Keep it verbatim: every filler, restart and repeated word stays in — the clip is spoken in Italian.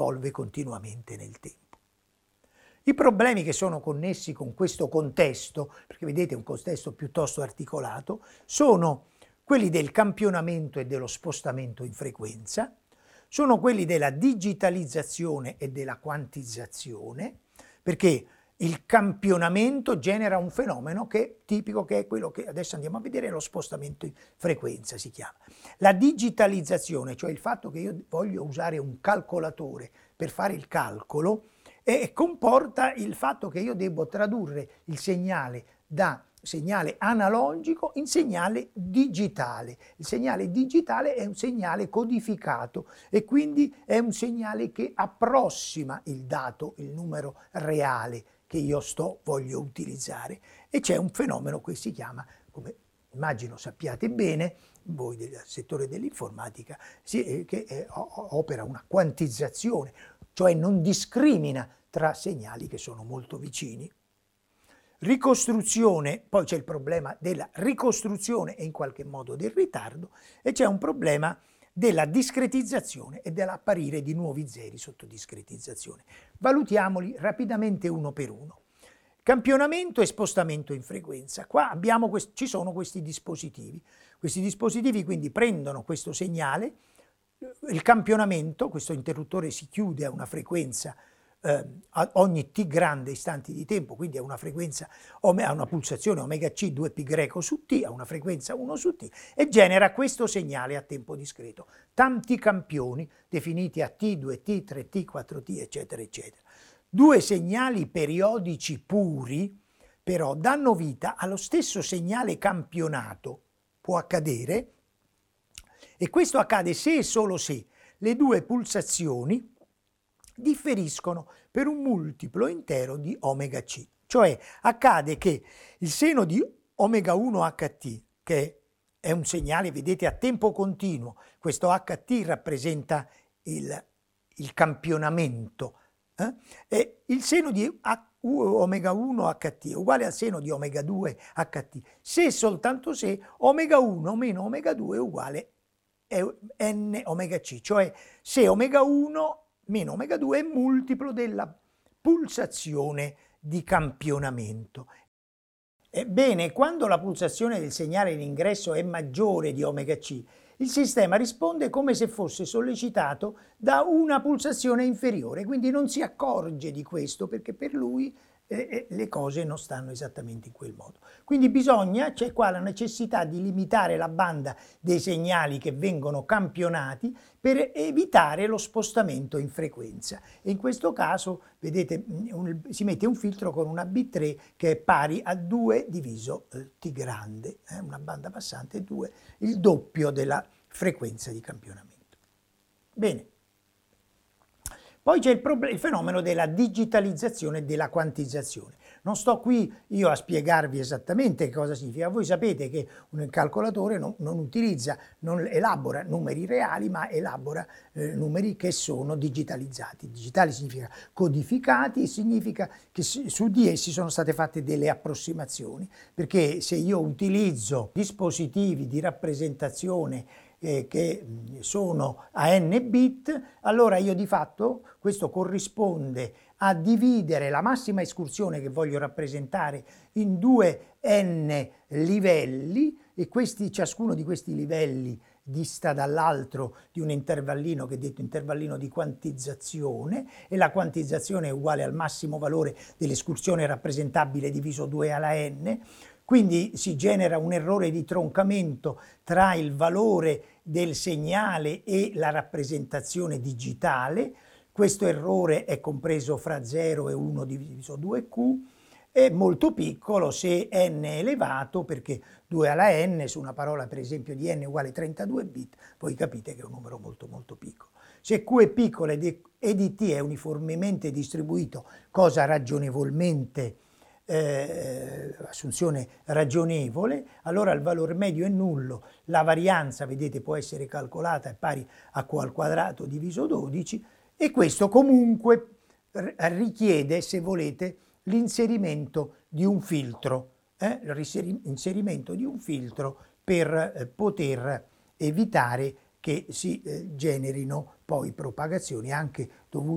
evolve continuamente nel tempo. I problemi che sono connessi con questo contesto, perché vedete è un contesto piuttosto articolato, sono quelli del campionamento e dello spostamento in frequenza, sono quelli della digitalizzazione e della quantizzazione, perché il campionamento genera un fenomeno che è tipico, che è quello che adesso andiamo a vedere, lo spostamento in frequenza si chiama. La digitalizzazione, cioè il fatto che io voglio usare un calcolatore per fare il calcolo, e comporta il fatto che io devo tradurre il segnale da segnale analogico in segnale digitale. Il segnale digitale è un segnale codificato e quindi è un segnale che approssima il dato, il numero reale che io sto, voglio utilizzare, e c'è un fenomeno che si chiama, come immagino sappiate bene, voi del settore dell'informatica, che eh, opera una quantizzazione, cioè non discrimina tra segnali che sono molto vicini. Ricostruzione, poi c'è il problema della ricostruzione e in qualche modo del ritardo, e c'è un problema della discretizzazione e dell'apparire di nuovi zeri sotto discretizzazione. Valutiamoli rapidamente uno per uno. Campionamento e spostamento in frequenza. Qua abbiamo ci sono questi dispositivi. Questi dispositivi quindi prendono questo segnale, il campionamento, questo interruttore si chiude a una frequenza eh, a ogni t grande istanti di tempo, quindi a una frequenza, a una pulsazione omega c due pi greco su t, a una frequenza uno su t, e genera questo segnale a tempo discreto. Tanti campioni definiti a t, due t, tre t, quattro t, eccetera, eccetera. Due segnali periodici puri, però, danno vita allo stesso segnale campionato. Può accadere, e questo accade se e solo se le due pulsazioni differiscono per un multiplo intero di omega c. Cioè accade che il seno di omega uno H T, che è un segnale, vedete, a tempo continuo, questo H T rappresenta il, il campionamento, eh? E il seno di omega uno H T è uguale al seno di omega due H T, se e soltanto se omega uno meno omega due è uguale a n omega c, cioè se omega uno meno omega due è multiplo della pulsazione di campionamento. Ebbene, quando la pulsazione del segnale in ingresso è maggiore di omega c, il sistema risponde come se fosse sollecitato da una pulsazione inferiore, quindi non si accorge di questo perché per lui eh, le cose non stanno esattamente in quel modo. Quindi bisogna, c'è qua la necessità di limitare la banda dei segnali che vengono campionati per evitare lo spostamento in frequenza. E in questo caso, vedete, un, si mette un filtro con una B tre che è pari a due diviso eh, T grande, eh, una banda passante due, il doppio della frequenza di campionamento. Bene. Poi c'è il, il fenomeno della digitalizzazione e della quantizzazione. Non sto qui io a spiegarvi esattamente cosa significa. Voi sapete che un calcolatore non, non utilizza, non elabora numeri reali, ma elabora eh, numeri che sono digitalizzati. Digitali significa codificati, significa che su di essi sono state fatte delle approssimazioni, perché se io utilizzo dispositivi di rappresentazione Eh, che sono a n bit, allora io di fatto questo corrisponde a dividere la massima escursione che voglio rappresentare in due n livelli, e questi, ciascuno di questi livelli dista dall'altro di un intervallino che è detto intervallino di quantizzazione, e la quantizzazione è uguale al massimo valore dell'escursione rappresentabile diviso due alla n. Quindi si genera un errore di troncamento tra il valore del segnale e la rappresentazione digitale. Questo errore è compreso fra zero e uno diviso due Q, è molto piccolo se n è elevato, perché due alla n su una parola per esempio di n uguale trentadue bit, voi capite che è un numero molto molto piccolo. Se Q è piccolo e dt è uniformemente distribuito, cosa ragionevolmente Eh, assunzione ragionevole, allora il valore medio è nullo, la varianza, vedete, può essere calcolata, è pari a q al quadrato diviso dodici, e questo comunque richiede, se volete, l'inserimento di un filtro, eh? l'inserimento di un filtro per eh, poter evitare che si eh, generino poi propagazioni anche dovute